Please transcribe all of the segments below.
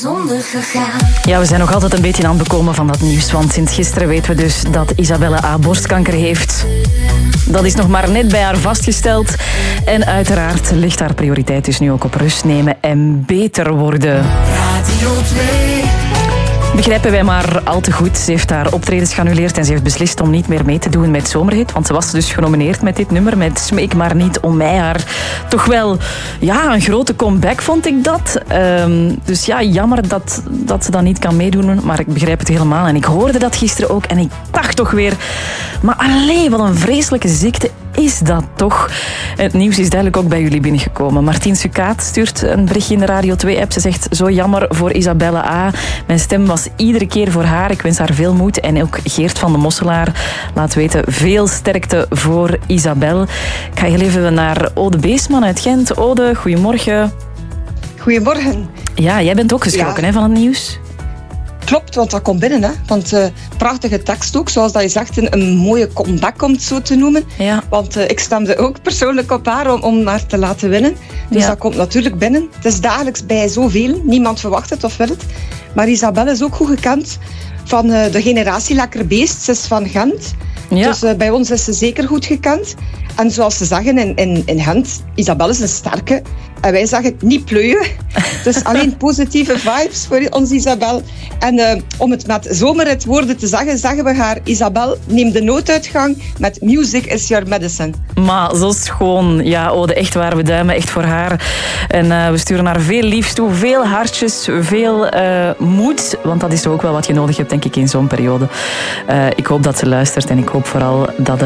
Zonder gegaan. Ja, we zijn nog altijd een beetje aan het bekomen van dat nieuws. Want sinds gisteren weten we dus dat Isabelle A. borstkanker heeft. Dat is nog maar net bij haar vastgesteld. En uiteraard ligt haar prioriteit dus nu ook op rust nemen en beter worden. Radio 2. Begrijpen wij maar al te goed. Ze heeft haar optredens geannuleerd en ze heeft beslist om niet meer mee te doen met Zomerhit. Want ze was dus genomineerd met dit nummer, met Smeek maar niet om mij. Haar toch wel een grote comeback vond ik dat. Dus ja, jammer dat ze dat niet kan meedoen. Maar ik begrijp het helemaal. En ik hoorde dat gisteren ook en ik dacht toch weer... Maar allee, wat een vreselijke ziekte is dat toch? Het nieuws is duidelijk ook bij jullie binnengekomen. Martien Sukaat stuurt een berichtje in de Radio 2-app. Ze zegt, zo jammer voor Isabelle A. Mijn stem was iedere keer voor haar. Ik wens haar veel moed. En ook Geert van de Mosselaar laat weten, veel sterkte voor Isabelle. Ik ga heel even naar Ode Beesman uit Gent. Ode, goedemorgen. Goedemorgen. Ja, jij bent ook geschrokken hè, van het nieuws? Klopt, want dat komt binnen. Hè? Want prachtige tekst ook, zoals dat je zegt, een mooie comeback om het zo te noemen. Ja. Want ik stemde ook persoonlijk op haar om haar te laten winnen. Dus dat komt natuurlijk binnen. Het is dagelijks bij zoveel. Niemand verwacht het of wil het. Maar Isabelle is ook goed gekend van de generatie Lekker Beest. Ze is van Gent. Ja. Dus bij ons is ze zeker goed gekend. En zoals ze zeggen in Gent, Isabelle is een sterke. En wij zeggen niet pleuien. Dus alleen positieve vibes voor ons Isabelle. En om het met Zomerhit woorden te zeggen, zeggen we haar, Isabelle, neem de nooduitgang met Music is your medicine. Maar zo schoon. Ja, Ode, echt waar. We duimen echt voor haar. En we sturen haar veel liefs toe. Veel hartjes, veel moed. Want dat is ook wel wat je nodig hebt, denk ik, in zo'n periode. Ik hoop dat ze luistert en ik hoop vooral dat...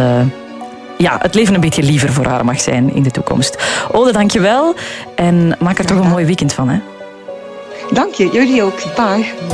het leven een beetje liever voor haar mag zijn in de toekomst. Ode, dankjewel. En maak er toch een mooi weekend van, hè? Dank je, jullie ook. Bye.